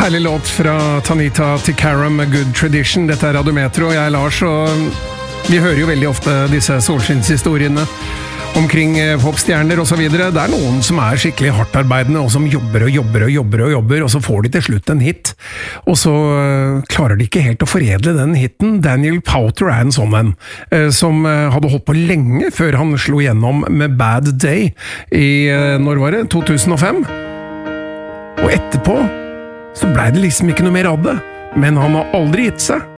Herlig låt fra Tanita Tikaram med Good Tradition. Dette Radio Metro, og jeg er Lars, og vi hører jo veldig ofte disse solskinnshistoriene omkring popstjerner og så videre. Det er noen som er skikkelig hardtarbeidende, og som jobber, og så får de til slutt en hit. Og så klarer de ikke helt å foredle den hiten. Daniel Powter er en sånn en, som hadde holdt på lenge før han slo gjennom med Bad Day i, når var det? 2005? Og etterpå så ble det liksom ikke noe mer av det, men han har aldri gitt seg.